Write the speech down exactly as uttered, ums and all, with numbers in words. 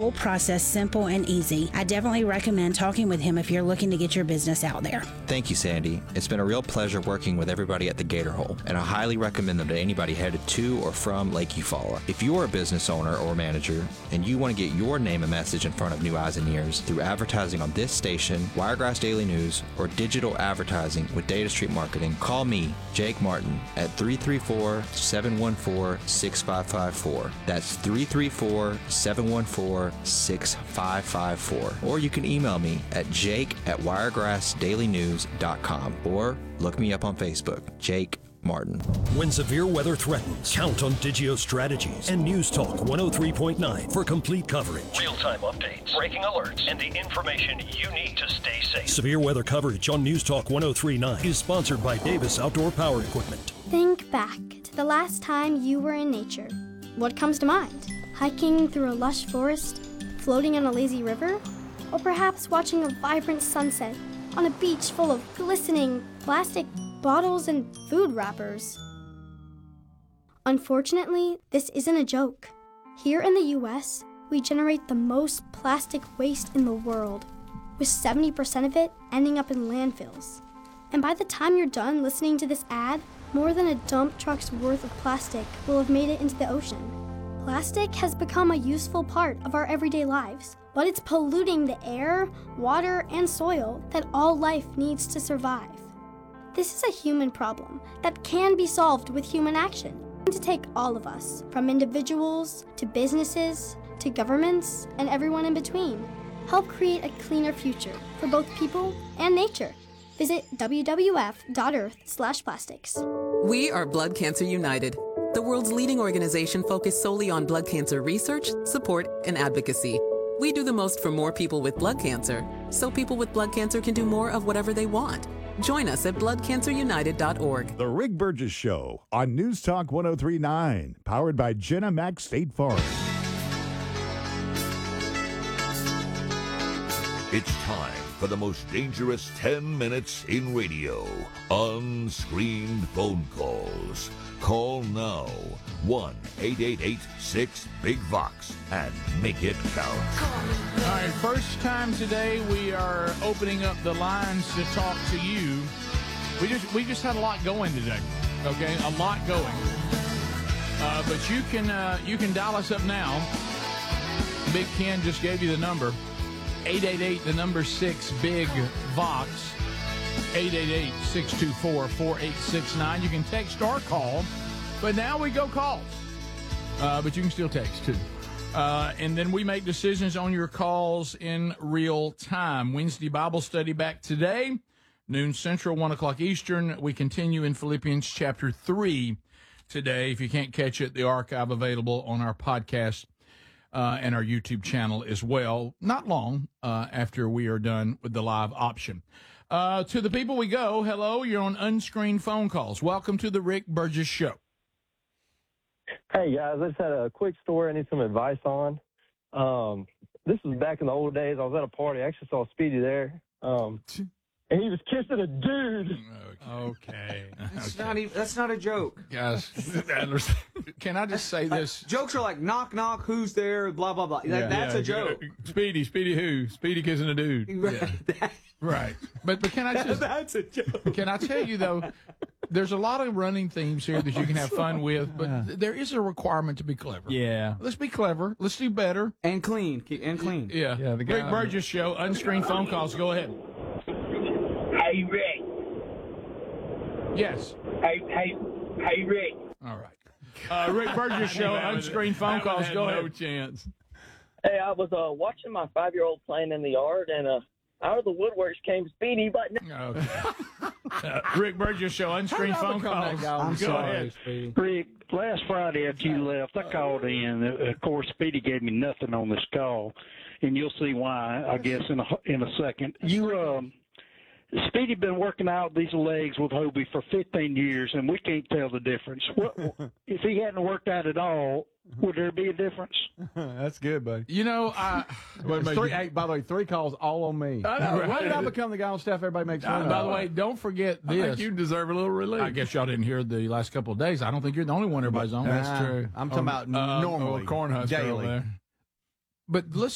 whole process simple and easy. I definitely recommend talking with him if you're looking to get your business out there. Thank you, Sandy. It's been a real pleasure working with everybody at the Gator Hole, and I highly recommend them to anybody headed to or from Lake Eufaula. If you are a business owner or manager and you want to get your name and message in front of new eyes and ears through advertising on this station, Wiregrass Daily News, or digital advertising with Data Street Marketing, call me, Jake Martin, at three three four, seven one four, six five five four. That's three three four, seven one four, six five five four. Or you can email me at jake at wiregrass daily news dot com or look me up on Facebook, Jake Martin. When severe weather threatens, count on Digio Strategies and News Talk one oh three point nine for complete coverage. Real-time updates, breaking alerts, and the information you need to stay safe. Severe weather coverage on News Talk one oh three point nine is sponsored by Davis Outdoor Power Equipment. Think back to the last time you were in nature. What comes to mind? Hiking through a lush forest, floating on a lazy river, or perhaps watching a vibrant sunset on a beach full of glistening plastic bottles and food wrappers. Unfortunately, this isn't a joke. Here in the U S, we generate the most plastic waste in the world, with seventy percent of it ending up in landfills. And by the time you're done listening to this ad, more than a dump truck's worth of plastic will have made it into the ocean. Plastic has become a useful part of our everyday lives, but it's polluting the air, water, and soil that all life needs to survive. This is a human problem that can be solved with human action. To take all of us, from individuals to businesses to governments and everyone in between, help create a cleaner future for both people and nature. Visit w w f dot earth slash plastics. We are Blood Cancer United, the world's leading organization focused solely on blood cancer research, support, and advocacy. We do the most for more people with blood cancer, so people with blood cancer can do more of whatever they want. Join us at blood cancer united dot org. The Rick Burgess Show on News Talk one oh three point nine, powered by Jenna Mac State Farm. It's time for the most dangerous ten minutes in radio. Unscreened phone calls. Call now. one eight eight eight six big vox and make it count. All right, first time today we are opening up the lines to talk to you. We just we just had a lot going today. Okay, a lot going. Uh, but you can uh, you can dial us up now. Big Ken just gave you the number. eight eight eight, the number six, Big Vox. eight eight eight, six two four, four eight six nine. You can text or call, but now we go calls. Uh, but you can still text, too. Uh, and then we make decisions on your calls in real time. Wednesday Bible study back today, noon Central, one o'clock Eastern. We continue in Philippians chapter three today. If you can't catch it, the archive available on our podcast uh, and our YouTube channel as well. Not long uh, after we are done with the live option. Uh, to the people we go, hello, you're on unscreened phone calls. Welcome to the Rick Burgess Show. Hey, guys, I just had a quick story I need some advice on. Um, this was back in the old days. I was at a party. I actually saw Speedy there, um, and he was kissing a dude. Okay. That's, okay. not even, that's not a joke. Guys, can I just say this? Uh, jokes are like, knock, knock, who's there, blah, blah, blah. That, Yeah, that's yeah. a joke. Speedy, Speedy who? Speedy kissing a dude. Yeah. Right. But but can I just... That's a joke. Can I tell you, though, there's a lot of running themes here that you can have fun with, but Yeah. th- there is a requirement to be clever. Yeah. Let's be clever. Let's do better. And clean. And clean. Yeah. Yeah, the guy- Rick Burgess Show, unscreened phone calls. Go ahead. Hey, Rick. Yes. Hey, hey, hey, Rick. All right. Uh, Rick Burgess Show, unscreened phone calls. Go ahead. No chance. Hey, I was uh, watching my five-year-old playing in the yard, and uh, out of the woodworks came Speedy, but no. Okay. Uh, Rick Burgess Show, unscreened phone calls. I'm Go sorry, ahead. Speedy. Rick, last Friday after you left, I called in. Uh, Of course, Speedy gave me nothing on this call, and you'll see why, I guess, in a, in a second. You, um, Speedy been working out these legs with Hobie for fifteen years, and we can't tell the difference. What, if he hadn't worked out at all, would there be a difference? That's good, buddy. You know, I. It's three, hey, by the way, three calls all on me. I know, Why right? did I become the guy on staff everybody makes Uh, fun of? by the way, don't forget I this. think you deserve a little relief. I guess y'all didn't hear the last couple of days. I don't think you're the only one everybody's on. That's true. I'm talking about normally, Cornhusker daily. over there. But listen.